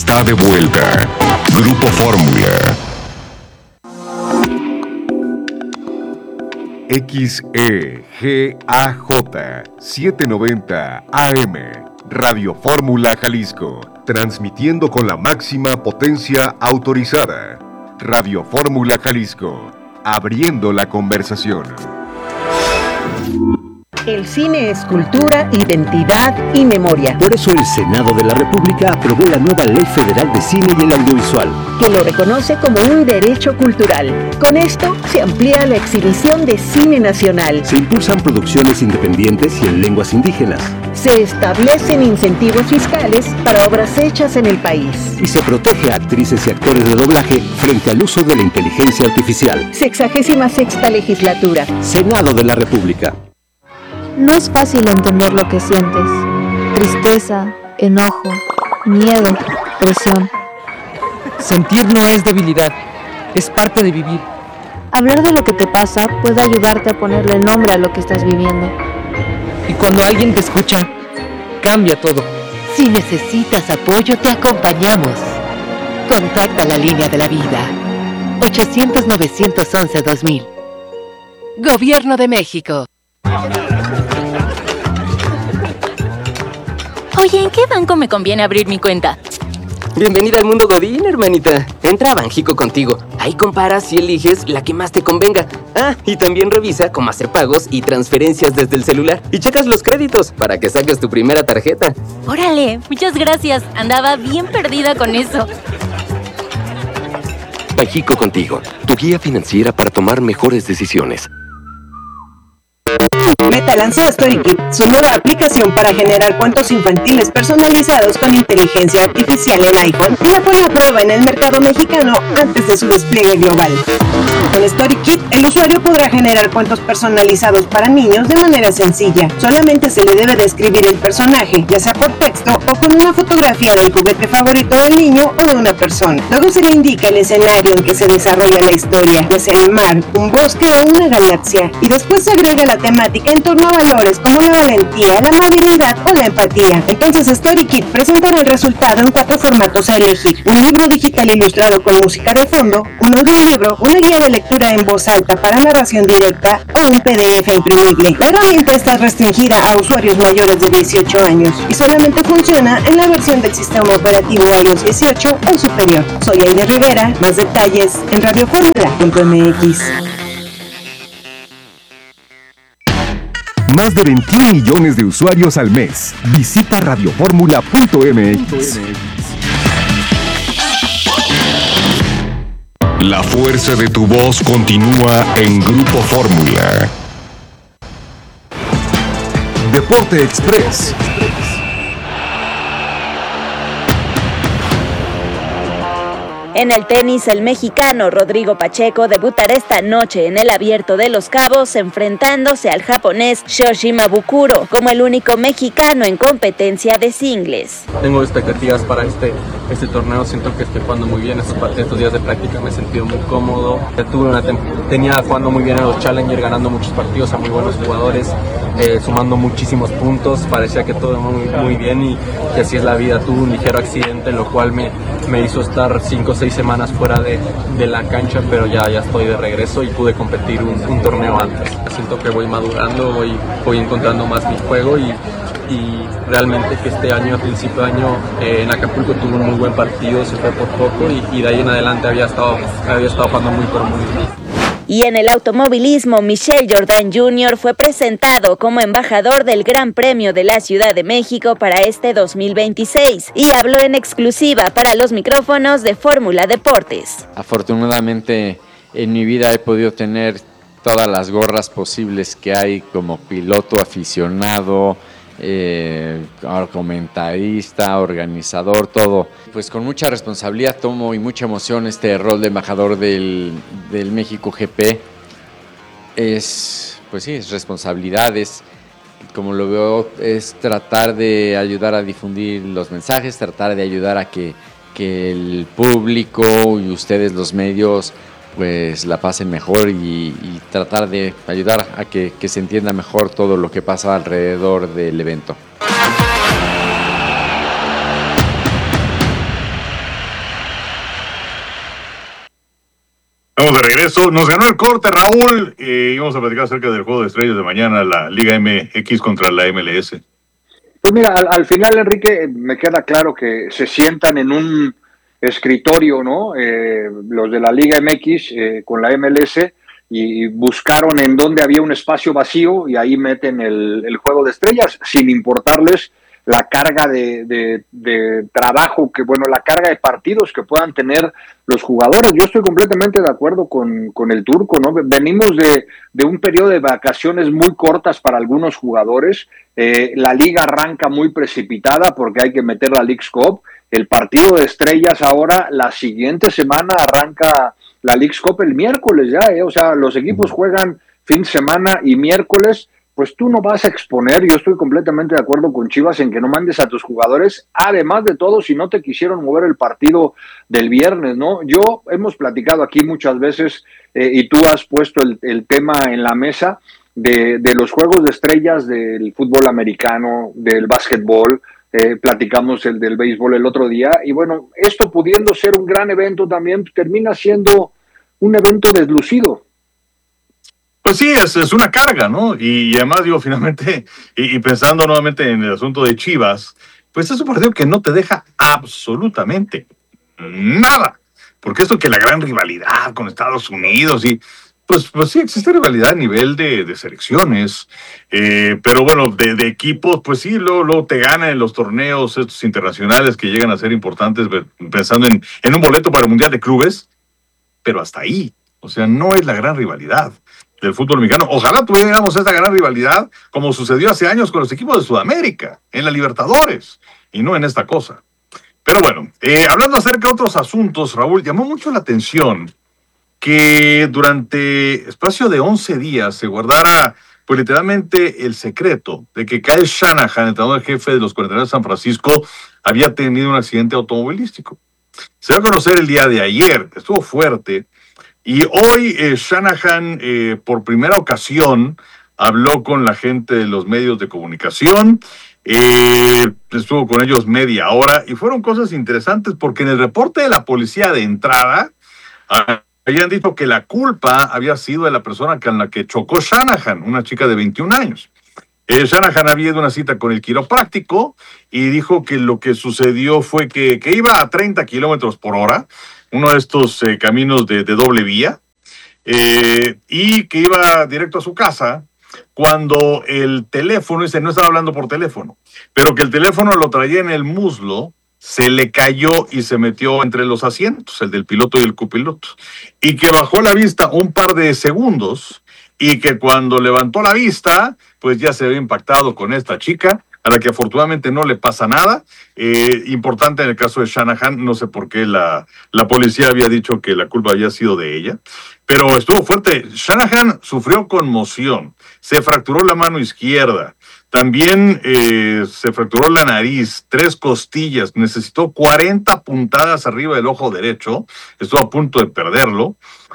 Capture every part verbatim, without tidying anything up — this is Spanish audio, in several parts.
está de vuelta. Grupo Fórmula. X E G A J setecientos noventa A M, Radio Fórmula Jalisco, transmitiendo con la máxima potencia autorizada. Radio Fórmula Jalisco, abriendo la conversación. El cine es cultura, identidad y memoria. Por eso el Senado de la República aprobó la nueva Ley Federal de Cine y el Audiovisual, que lo reconoce como un derecho cultural. Con esto se amplía la exhibición de cine nacional. Se impulsan producciones independientes y en lenguas indígenas. Se establecen incentivos fiscales para obras hechas en el país. Y se protege a actrices y actores de doblaje frente al uso de la inteligencia artificial. Sexagésima sexta legislatura. Senado de la República. No es fácil entender lo que sientes. Tristeza, enojo, miedo, presión. Sentir no es debilidad, es parte de vivir. Hablar de lo que te pasa puede ayudarte a ponerle nombre a lo que estás viviendo. Y cuando alguien te escucha, cambia todo. Si necesitas apoyo, te acompañamos. Contacta la línea de la vida. ochocientos, novecientos once, dos mil. Gobierno de México. Oye, ¿en qué banco me conviene abrir mi cuenta? Bienvenida al mundo Godín, hermanita. Entra a Banjico contigo. Ahí comparas y eliges la que más te convenga. Ah, y también revisa cómo hacer pagos y transferencias desde el celular. Y checas los créditos para que saques tu primera tarjeta. Órale, muchas gracias. Andaba bien perdida con eso. Banjico contigo, tu guía financiera para tomar mejores decisiones. Meta lanzó StoryKit, su nueva aplicación para generar cuentos infantiles personalizados con inteligencia artificial en iPhone, y la pone a prueba en el mercado mexicano antes de su despliegue global. Con StoryKit, el usuario podrá generar cuentos personalizados para niños de manera sencilla. Solamente se le debe describir el personaje, ya sea por texto o con una fotografía del juguete favorito del niño o de una persona. Luego se le indica el escenario en que se desarrolla la historia, ya sea el mar, un bosque o una galaxia, y después se agrega la temática en torno a valores como la valentía, la amabilidad o la empatía. Entonces StoryKit presentará el resultado en cuatro formatos a elegir: un libro digital ilustrado con música de fondo, un audiolibro, una guía de lectura en voz alta para narración directa o un P D F imprimible. La herramienta está restringida a usuarios mayores de dieciocho años y solamente funciona en la versión del sistema operativo iOS dieciocho o superior. Soy Aine Rivera, más detalles en radio fórmula punto m x. Más de veintiún millones de usuarios al mes. Visita radio fórmula punto m x. La fuerza de tu voz continúa en Grupo Fórmula. Deporte Express. En el tenis, el mexicano Rodrigo Pacheco debutará esta noche en el Abierto de Los Cabos, enfrentándose al japonés Shoshima Bukuro como el único mexicano en competencia de singles. Tengo expectativas para este, este torneo, siento que estoy jugando muy bien. Estos, estos días de práctica me he sentido muy cómodo. Tuve una tenía jugando muy bien en los Challenger, ganando muchos partidos a muy buenos jugadores, eh, sumando muchísimos puntos. Parecía que todo muy, muy bien y que así es la vida. Tuve un ligero accidente, lo cual me, me hizo estar cinco o seis semanas fuera de, de la cancha, pero ya, ya estoy de regreso y pude competir un, un torneo antes. Siento que voy madurando, voy, voy encontrando más mi juego y, y realmente que este año, a principio de año, eh, en Acapulco tuve un muy buen partido, se fue por poco y, y de ahí en adelante había estado, había estado jugando muy pero muy bien. Y en el automovilismo, Michel Jourdain junior fue presentado como embajador del Gran Premio de la Ciudad de México para este dos mil veintiséis y habló en exclusiva para los micrófonos de Fórmula Deportes. Afortunadamente en mi vida he podido tener todas las gorras posibles que hay como piloto aficionado, eh, comentarista, organizador, todo. Pues con mucha responsabilidad tomo y mucha emoción este rol de embajador del, del México G P. Es, pues sí, es responsabilidad, es, como lo veo, es tratar de ayudar a difundir los mensajes, tratar de ayudar a que, que el público y ustedes los medios pues la pasen mejor y, y tratar de ayudar a que, que se entienda mejor todo lo que pasa alrededor del evento. Estamos de regreso. Nos ganó el corte, Raúl. Eh, y vamos a platicar acerca del juego de estrellas de mañana, la Liga M X contra la M L S. Pues mira, al, al final, Enrique, me queda claro que se sientan en un escritorio, ¿no? Eh, los de la Liga M X eh, con la M L S y buscaron en dónde había un espacio vacío y ahí meten el, el juego de estrellas, sin importarles la carga de, de, de trabajo, que bueno, la carga de partidos que puedan tener los jugadores. Yo estoy completamente de acuerdo con, con el turco, ¿no? Venimos de, de un periodo de vacaciones muy cortas para algunos jugadores. Eh, la liga arranca muy precipitada porque hay que meter la Leagues Cup. El partido de estrellas ahora, la siguiente semana arranca la Leagues Cup el miércoles ya, ¿eh? O sea, los equipos juegan fin de semana y miércoles. Pues tú no vas a exponer, yo estoy completamente de acuerdo con Chivas en que no mandes a tus jugadores, además de todo, si no te quisieron mover el partido del viernes, ¿no? Yo, hemos platicado aquí muchas veces, eh, y tú has puesto el, el tema en la mesa de, de los juegos de estrellas del fútbol americano, del básquetbol, eh, platicamos el del béisbol el otro día, y bueno, esto pudiendo ser un gran evento también, termina siendo un evento deslucido. Pues sí, es, es una carga, ¿no? Y, y además, digo, finalmente, y, y pensando nuevamente en el asunto de Chivas, pues es un partido que no te deja absolutamente nada. Porque esto que la gran rivalidad con Estados Unidos y... Pues, pues sí, existe rivalidad a nivel de, de selecciones, eh, pero bueno, de, de equipos, pues sí, luego, luego te ganan en los torneos estos internacionales que llegan a ser importantes, pensando en, en un boleto para el Mundial de Clubes, pero hasta ahí, o sea, no es la gran rivalidad del fútbol mexicano. Ojalá tuviéramos esta gran rivalidad como sucedió hace años con los equipos de Sudamérica, en la Libertadores, y no en esta cosa. Pero bueno, eh, hablando acerca de otros asuntos, Raúl, llamó mucho la atención que durante espacio de once días se guardara, pues literalmente, el secreto de que Kyle Shanahan, entrenador jefe de los cuarenta y nueve de San Francisco, había tenido un accidente automovilístico. Se dio a conocer el día de ayer, estuvo fuerte. Y hoy eh, Shanahan, eh, por primera ocasión, habló con la gente de los medios de comunicación, eh, estuvo con ellos media hora, y fueron cosas interesantes, porque en el reporte de la policía de entrada, ah, habían dicho que la culpa había sido de la persona con la que chocó Shanahan, una chica de veintiún años. Eh, Shanahan había ido a una cita con el quiropráctico, y dijo que lo que sucedió fue que, que iba a treinta kilómetros por hora, uno de estos eh, caminos de, de doble vía, eh, y que iba directo a su casa cuando el teléfono, dice, no estaba hablando por teléfono, pero que el teléfono lo traía en el muslo, se le cayó y se metió entre los asientos, el del piloto y el copiloto, y que bajó la vista un par de segundos, y que cuando levantó la vista, pues ya se había impactado con esta chica, a la que afortunadamente no le pasa nada. Eh, importante en el caso de Shanahan, no sé por qué la, la policía había dicho que la culpa había sido de ella, pero estuvo fuerte. Shanahan sufrió conmoción, se fracturó la mano izquierda, también eh, se fracturó la nariz, tres costillas, necesitó cuarenta puntadas arriba del ojo derecho, estuvo a punto de perderlo.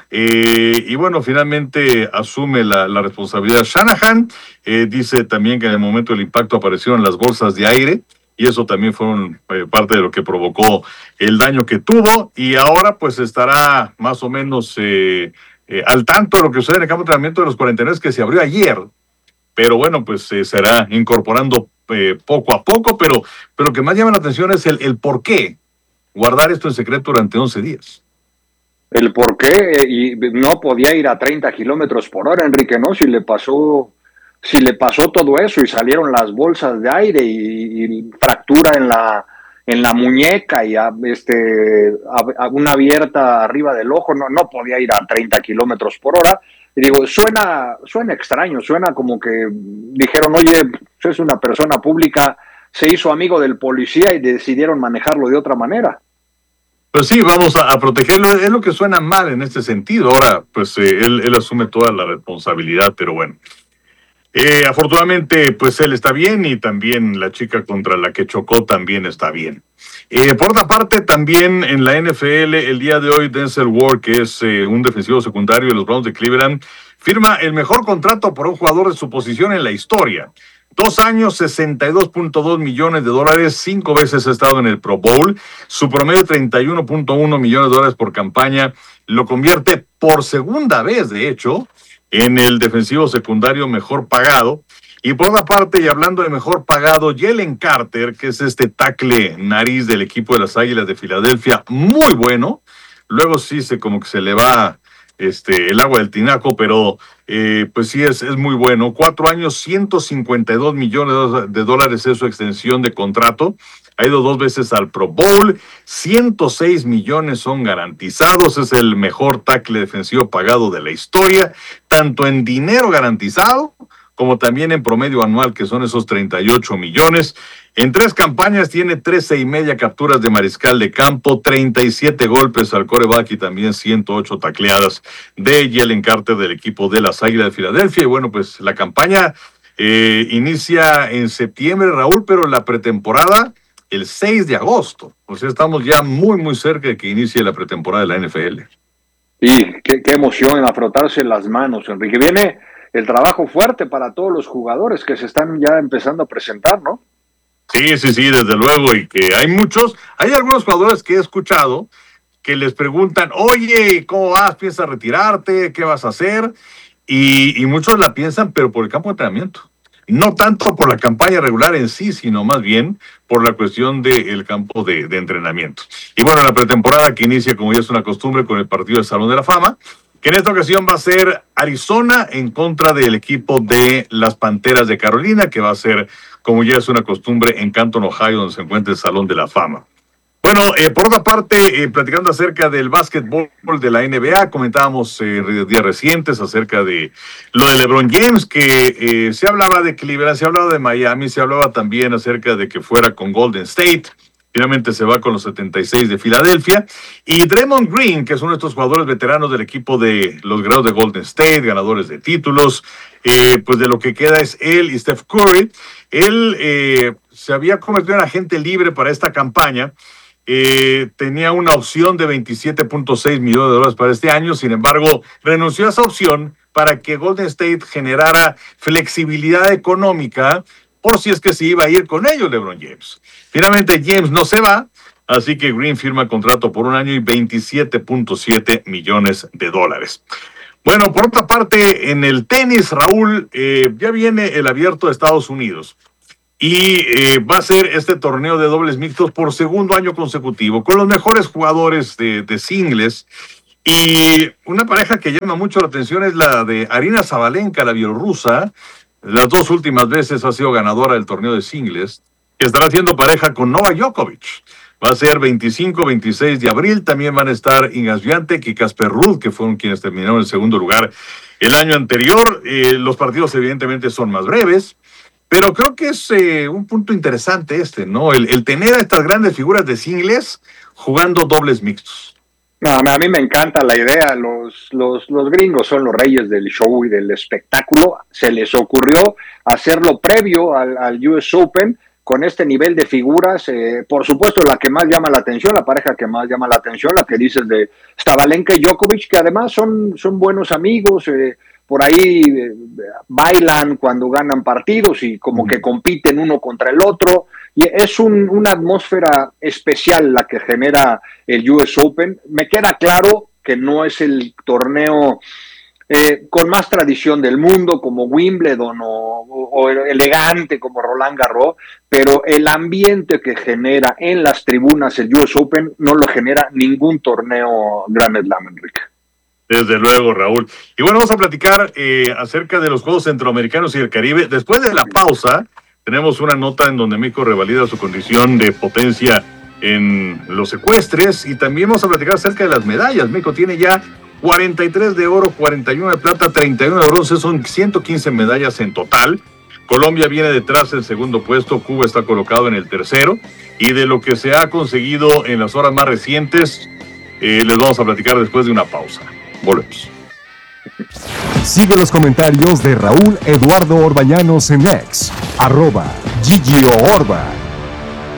Eh, y bueno, finalmente asume la, la responsabilidad Shanahan. Eh, dice también que en el momento del impacto aparecieron las bolsas de aire, y eso también fueron eh, parte de lo que provocó el daño que tuvo, y ahora pues estará más o menos eh, eh, al tanto de lo que sucede en el campo de entrenamiento de los cuarenta y nueve que se abrió ayer, pero bueno, pues eh, será incorporando eh, poco a poco, pero, pero lo que más llama la atención es el, el por qué guardar esto en secreto durante once días. El por qué, y no podía ir a treinta kilómetros por hora, Enrique, ¿no? Si le pasó, si le pasó todo eso y salieron las bolsas de aire y, y fractura en la, en la muñeca y a, este, a, a una abierta arriba del ojo, no, no podía ir a treinta kilómetros por hora. Y digo, suena, suena extraño, suena como que dijeron, oye, es una persona pública, se hizo amigo del policía y decidieron manejarlo de otra manera. Pues sí, vamos a, a protegerlo, es lo que suena mal en este sentido. Ahora, pues eh, él, él asume toda la responsabilidad, pero bueno. Eh, afortunadamente, pues él está bien, y también la chica contra la que chocó también está bien. Eh, por otra parte, también en la N F L, el día de hoy, Denzel Ward, que es eh, un defensivo secundario de los Browns de Cleveland, firma el mejor contrato por un jugador de su posición en la historia. Dos años, sesenta y dos punto dos millones de dólares, cinco veces ha estado en el Pro Bowl. Su promedio, treinta y uno punto uno millones de dólares por campaña, lo convierte por segunda vez, de hecho, en el defensivo secundario mejor pagado. Y por otra parte, y hablando de mejor pagado, Jalen Carter, que es este tackle nariz del equipo de las Águilas de Filadelfia, muy bueno. Luego sí se como que se le va este, el agua del tinaco, pero eh, pues sí es, es muy bueno. Cuatro años, ciento cincuenta y dos millones de dólares es su extensión de contrato. Ha ido dos veces al Pro Bowl, ciento seis millones son garantizados, es el mejor tackle defensivo pagado de la historia, tanto en dinero garantizado como también en promedio anual, que son esos treinta y ocho millones. En tres campañas tiene trece y media capturas de mariscal de campo, treinta y siete golpes al quarterback y también ciento ocho tacleadas de Jalen Carter del equipo de las Águilas de Filadelfia. Y bueno, pues la campaña eh, inicia en septiembre, Raúl, pero la pretemporada el seis de agosto. O sea, estamos ya muy, muy cerca de que inicie la pretemporada de la N F L. Y qué, qué emoción en frotarse las manos, Enrique. Viene el trabajo fuerte para todos los jugadores que se están ya empezando a presentar, ¿no? Sí, sí, sí, desde luego, y que hay muchos, hay algunos jugadores que he escuchado que les preguntan, oye, ¿cómo vas? ¿Piensas retirarte? ¿Qué vas a hacer? Y, y muchos la piensan, pero por el campo de entrenamiento. No tanto por la campaña regular en sí, sino más bien por la cuestión del campo de, de entrenamiento. Y bueno, la pretemporada que inicia, como ya es una costumbre, con el partido del Salón de la Fama, que en esta ocasión va a ser Arizona en contra del equipo de las Panteras de Carolina, que va a ser, como ya es una costumbre, en Canton, Ohio, donde se encuentra el Salón de la Fama. Bueno, eh, por otra parte, eh, platicando acerca del básquetbol de la N B A, comentábamos en eh, días recientes acerca de lo de LeBron James, que eh, se hablaba de Cleveland, se hablaba de Miami, se hablaba también acerca de que fuera con Golden State. Finalmente se va con los setenta y seis de Filadelfia. Y Draymond Green, que es uno de estos jugadores veteranos del equipo de los Guerreros de Golden State, ganadores de títulos, eh, pues de lo que queda es él y Steph Curry. Él eh, se había convertido en agente libre para esta campaña. Eh, tenía una opción de veintisiete punto seis millones de dólares para este año. Sin embargo, renunció a esa opción para que Golden State generara flexibilidad económica por si es que se iba a ir con ellos LeBron James. Finalmente James no se va, así que Green firma contrato por un año y veintisiete punto siete millones de dólares. Bueno, por otra parte, en el tenis, Raúl, eh, ya viene el Abierto de Estados Unidos y eh, va a ser este torneo de dobles mixtos por segundo año consecutivo, con los mejores jugadores de, de singles. Y una pareja que llama mucho la atención es la de Aryna Sabalenka, la bielorrusa. Las dos últimas veces ha sido ganadora del torneo de singles, que estará haciendo pareja con Novak Djokovic. Va a ser veinticinco veintiséis de abril. También van a estar Iga Swiatek y Casper Ruud, que fueron quienes terminaron en segundo lugar el año anterior. Eh, los partidos evidentemente son más breves, pero creo que es eh, un punto interesante este, ¿no? El, el tener a estas grandes figuras de singles jugando dobles mixtos. No, a mí me encanta la idea. Los, los, los gringos son los reyes del show y del espectáculo. Se les ocurrió hacerlo previo al, al U S Open con este nivel de figuras. Eh, por supuesto, la que más llama la atención, la pareja que más llama la atención, la que dices de Sabalenka y Djokovic, que además son, son buenos amigos. Eh, por ahí eh, bailan cuando ganan partidos y como que compiten uno contra el otro. Y es un, una atmósfera especial la que genera el U S Open. Me queda claro que no es el torneo eh, con más tradición del mundo como Wimbledon o, o elegante como Roland Garros, pero el ambiente que genera en las tribunas el U S Open no lo genera ningún torneo Grand Slam, Enrique. Desde luego, Raúl. Y bueno, vamos a platicar eh, acerca de los Juegos Centroamericanos y del Caribe. Después de la pausa, tenemos una nota en donde México revalida su condición de potencia en los ecuestres y también vamos a platicar acerca de las medallas. México tiene ya cuarenta y tres de oro, cuarenta y uno de plata, treinta y uno de bronce, son ciento quince medallas en total. Colombia viene detrás del segundo puesto, Cuba está colocado en el tercero y de lo que se ha conseguido en las horas más recientes eh, les vamos a platicar después de una pausa. Volvemos. Sigue los comentarios de Raúl Eduardo Orbañanos en X, arroba Gigio Orba.